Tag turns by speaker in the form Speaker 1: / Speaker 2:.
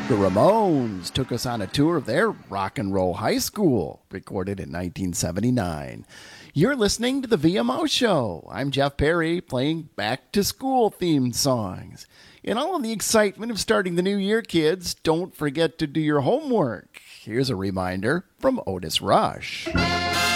Speaker 1: The Ramones took us on a tour of their rock and roll high school, recorded in 1979. You're listening to the VMO Show. I'm Jeff Perry, playing back to school themed songs. In all of the excitement of starting the new year, kids, don't forget to do your homework. Here's a reminder from Otis Rush.